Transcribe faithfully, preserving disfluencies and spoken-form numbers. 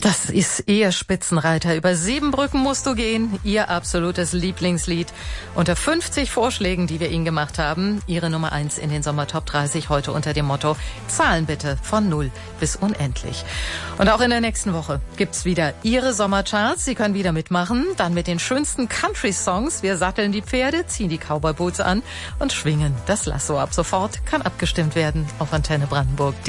Das ist Ihr Spitzenreiter. Über sieben Brücken musst du gehen. Ihr absolutes Lieblingslied. Unter fünfzig Vorschlägen, die wir Ihnen gemacht haben. Ihre Nummer eins in den Sommertop dreißig heute unter dem Motto Zahlen bitte von null bis unendlich. Und auch in der nächsten Woche gibt's wieder Ihre Sommercharts. Sie können wieder mitmachen. Dann mit den schönsten Country-Songs. Wir satteln die Pferde, ziehen die Cowboy-Boots an und schwingen das Lasso. Ab sofort kann abgestimmt werden auf Antenne Brandenburg.